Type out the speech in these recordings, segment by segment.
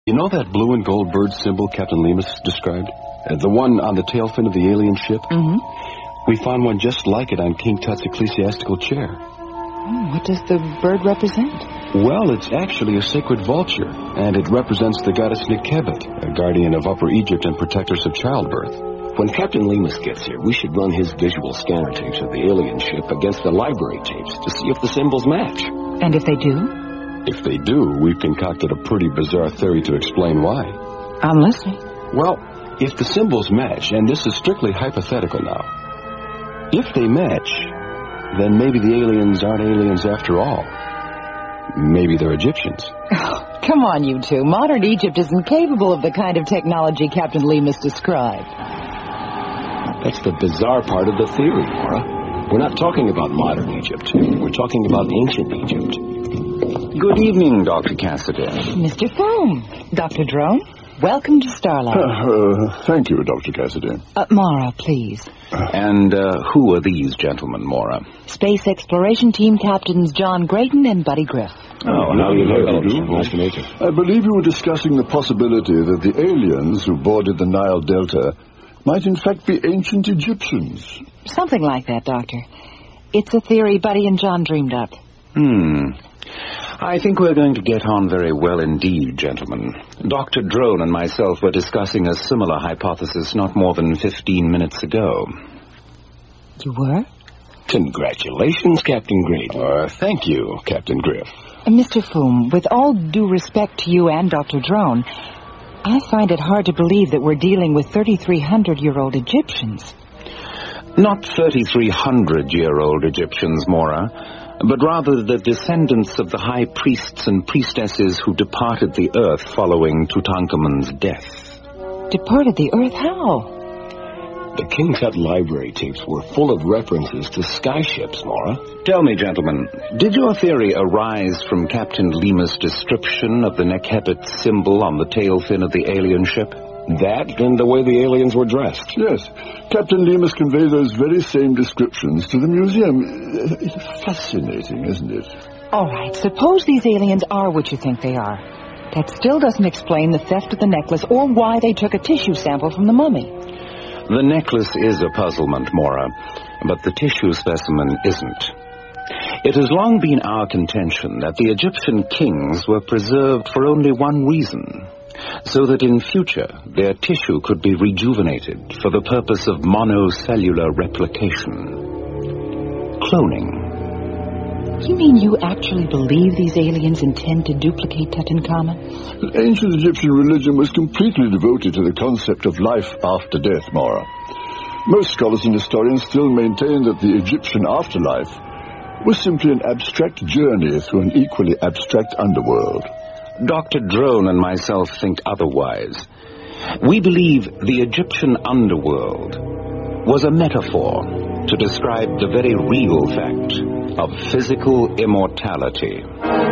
You know that blue and gold bird symbol Captain Lemus described? The one on the tail fin of the alien ship? Mm-hmm. We found one just like it on King Tut's ecclesiastical chair. What does the bird represent? Well, it's actually a sacred vulture, and it represents the goddess Nekhebet, a guardian of Upper Egypt and protectress of childbirth. When Captain Lemus gets here, we should run his visual scanner tapes of the alien ship against the library tapes to see if the symbols match. And if they do? If they do, we've concocted a pretty bizarre theory to explain why. I'm listening. Well, if the symbols match, and this is strictly hypothetical now, if they match, then maybe the aliens aren't aliens after all. Maybe they're Egyptians. Oh, come on, you two. Modern Egypt isn't capable of the kind of technology Captain Lemus described. That's the bizarre part of the theory, Laura. We're not talking about modern Egypt. We're talking about ancient Egypt. Good evening, Dr. Cassidy. Mr. Foom. Dr. Drone, welcome to Starlight. Thank you, Dr. Cassidy. Mara, please. And who are these gentlemen, Mora? Space Exploration Team Captains John Grayton and Buddy Griff. Oh, how do you do? Nice to meet you. I believe you were discussing the possibility that the aliens who boarded the Nile Delta might in fact be ancient Egyptians. Something like that, Doctor. It's a theory Buddy and John dreamed up. I think we're going to get on very well indeed, gentlemen. Dr. Drone and myself were discussing a similar hypothesis not more than 15 minutes ago. You were? Congratulations, Captain Grayton. Thank you, Captain Griff. Mr. Foom, with all due respect to you and Dr. Drone, I find it hard to believe that we're dealing with 3,300-year-old Egyptians. Not 3,300-year-old Egyptians, Mora, but rather the descendants of the high priests and priestesses who departed the earth following Tutankhamun's death. Departed the earth? How? The King Tut library tapes were full of references to skyships, Mora. Tell me, gentlemen, did your theory arise from Captain Lemus' description of the Nekhebet symbol on the tail fin of the alien ship? That and the way the aliens were dressed. Yes. Captain Lemus conveyed those very same descriptions to the museum. It's fascinating, isn't it? All right, suppose these aliens are what you think they are. That still doesn't explain the theft of the necklace or why they took a tissue sample from the mummy. The necklace is a puzzlement, Mora, but the tissue specimen isn't. It has long been our contention that the Egyptian kings were preserved for only one reason, so that in future their tissue could be rejuvenated for the purpose of monocellular replication. Cloning. You mean you actually believe these aliens intend to duplicate Tutankhamun? Ancient Egyptian religion was completely devoted to the concept of life after death, Mara. Most scholars and historians still maintain that the Egyptian afterlife was simply an abstract journey through an equally abstract underworld. Dr. Drone and myself think otherwise. We believe the Egyptian underworld was a metaphor to describe the very real fact of physical immortality.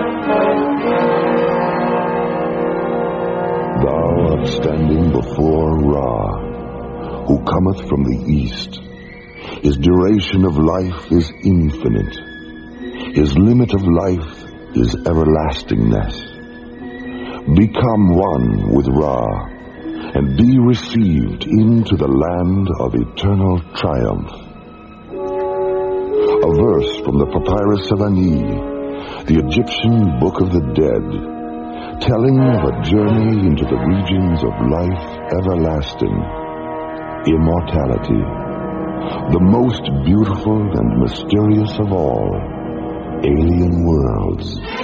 Thou art standing before Ra, who cometh from the east. His duration of life is infinite. His limit of life is everlastingness. Become one with Ra, and be received into the land of eternal triumph. A verse from the Papyrus of Ani, the Egyptian Book of the Dead, telling of a journey into the regions of life everlasting, immortality, the most beautiful and mysterious of all alien worlds.